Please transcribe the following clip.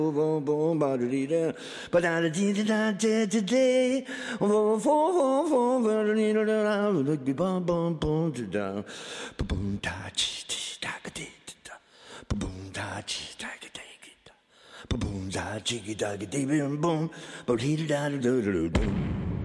boom boom ba da da ba da da da da da da boom boom boom ba da da da boom boom boom da boom da chi da da da boom da chi da da boom da chi da da boom boom ba da da da boom